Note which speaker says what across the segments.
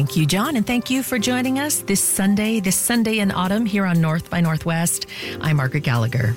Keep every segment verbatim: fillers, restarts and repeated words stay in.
Speaker 1: Thank you, John, and thank you for joining us this Sunday, this Sunday in autumn here on North by Northwest. I'm Margaret Gallagher.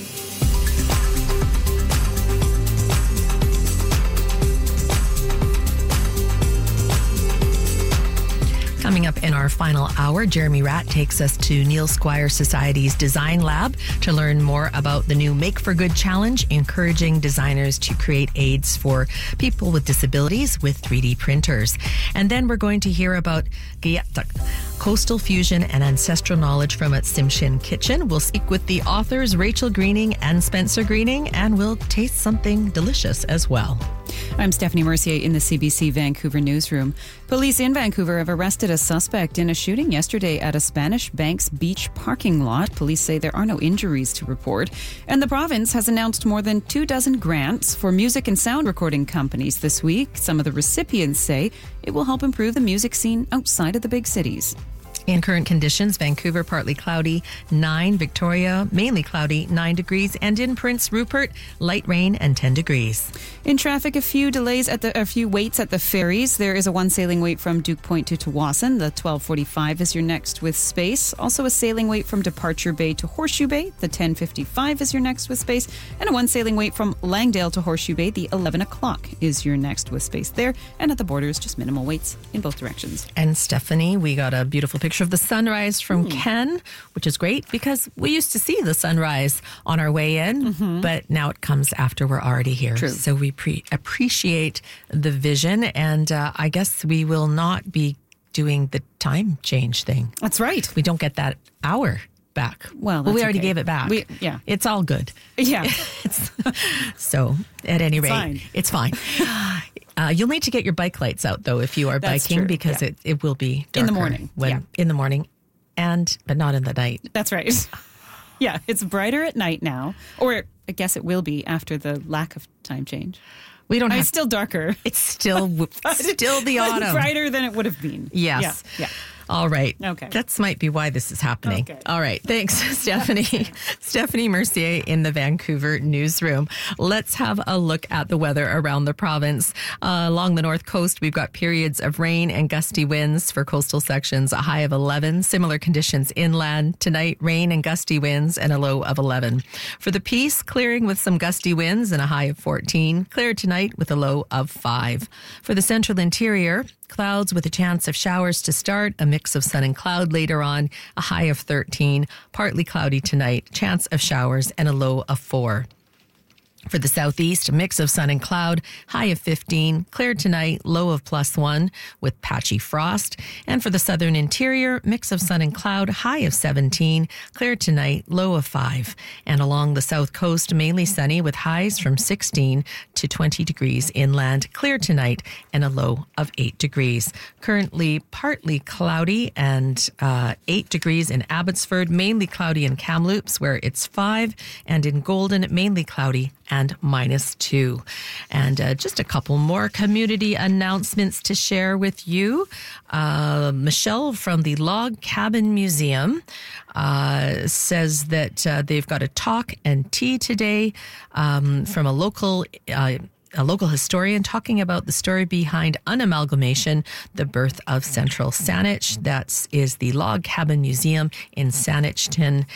Speaker 1: Coming up in our final hour, Jeremy Ratt takes us to Neil Squire Society's Design Lab to learn more about the new Make for Good Challenge, encouraging designers to create aids for people with disabilities with three D printers. And then we're going to hear about Giyatak, coastal fusion and ancestral knowledge from its Tsimshian Kitchen. We'll speak with the authors Rachel Greening and Spencer Greening, and we'll taste something delicious as well.
Speaker 2: I'm Stephanie Mercier in the C B C Vancouver newsroom. Police in Vancouver have arrested a suspect in a shooting yesterday at a Spanish Bank's beach parking lot. Police say there are no injuries to report. And the province has announced more than two dozen grants for music and sound recording companies this week. Some of the recipients say it will help improve the music scene outside of the big cities.
Speaker 1: In current conditions, Vancouver partly cloudy, nine. Victoria mainly cloudy, nine degrees. And in Prince Rupert, light rain and ten degrees.
Speaker 2: In traffic, a few delays at the a few waits at the ferries. There is a one sailing wait from Duke Point to Tsawwassen. The twelve forty-five is your next with space. Also a sailing wait from Departure Bay to Horseshoe Bay. The ten fifty-five is your next with space. And a one sailing wait from Langdale to Horseshoe Bay. The eleven o'clock is your next with space there. And at the borders, just minimal waits in both directions.
Speaker 1: And Stephanie, we got a beautiful picture of the sunrise from
Speaker 2: mm.
Speaker 1: Ken, which is great because we used to see the sunrise on our way in,
Speaker 2: mm-hmm.
Speaker 1: but now it comes after we're already here.
Speaker 2: True.
Speaker 1: So we pre- appreciate the vision, and uh, I guess we will not be doing the time change thing.
Speaker 2: That's right.
Speaker 1: We don't get that hour back.
Speaker 2: Well,
Speaker 1: well we already
Speaker 2: okay.
Speaker 1: gave it back.
Speaker 2: We, yeah.
Speaker 1: It's all good.
Speaker 2: Yeah.
Speaker 1: it's, so at any
Speaker 2: it's
Speaker 1: rate,
Speaker 2: fine.
Speaker 1: it's fine. Uh, you'll need to get your bike lights out, though, if you are
Speaker 2: That's
Speaker 1: biking,
Speaker 2: true.
Speaker 1: because
Speaker 2: yeah.
Speaker 1: it, it will be darker
Speaker 2: in the morning.
Speaker 1: When,
Speaker 2: yeah.
Speaker 1: In the morning, and but not in the night.
Speaker 2: That's right. Yeah, it's brighter at night now, or I guess it will be after the lack of time change.
Speaker 1: We don't
Speaker 2: I mean,
Speaker 1: have.
Speaker 2: it's still darker.
Speaker 1: It's still still the autumn.
Speaker 2: Brighter than it would have been.
Speaker 1: Yes.
Speaker 2: Yeah. yeah.
Speaker 1: All right.
Speaker 2: Okay.
Speaker 1: That might be why this is happening.
Speaker 2: Okay.
Speaker 1: All right. Thanks, Stephanie. Stephanie Mercier in the Vancouver newsroom. Let's have a look at the weather around the province. Uh, along the north coast, we've got periods of rain and gusty winds for coastal sections, a high of eleven. Similar conditions inland. Tonight, rain and gusty winds and a low of eleven. For the Peace, clearing with some gusty winds and a high of fourteen. Clear tonight with a low of five. For the central interior, clouds with a chance of showers to start, a mix of sun and cloud later on, a high of thirteen, partly cloudy tonight, chance of showers and a low of four. For the southeast, a mix of sun and cloud, high of fifteen, clear tonight, low of plus one with patchy frost. And for the southern interior, mix of sun and cloud, high of seventeen, clear tonight, low of five. And along the south coast, mainly sunny with highs from sixteen to twenty degrees inland, clear tonight, and a low of eight degrees. Currently partly cloudy and uh, eight degrees in Abbotsford, mainly cloudy in Kamloops where it's five, and in Golden, mainly cloudy and minus two. And uh, just a couple more community announcements to share with you. Uh, Michelle from the Log Cabin Museum uh, says that uh, they've got a talk and tea today um, from a local uh, a local historian talking about the story behind unamalgamation, the birth of Central Saanich. That is the Log Cabin Museum in Saanich.